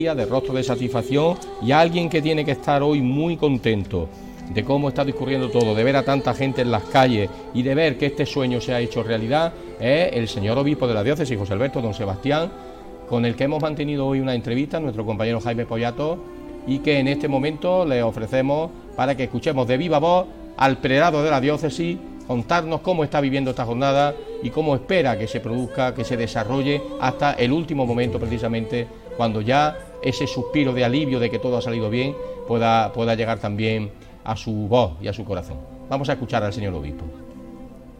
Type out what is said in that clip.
de rostro de satisfacción, y alguien que tiene que estar hoy muy contento de cómo está discurriendo todo, de ver a tanta gente en las calles y de ver que este sueño se ha hecho realidad, es el señor obispo de la diócesis, José Alberto Don Sebastián, con el que hemos mantenido hoy una entrevista, nuestro compañero Jaime Pollato, y que en este momento le ofrecemos para que escuchemos de viva voz al prelado de la diócesis contarnos cómo está viviendo esta jornada y cómo espera que se produzca, que se desarrolle hasta el último momento, precisamente cuando ya ese suspiro de alivio de que todo ha salido bien pueda llegar también a su voz y a su corazón. Vamos a escuchar al señor obispo.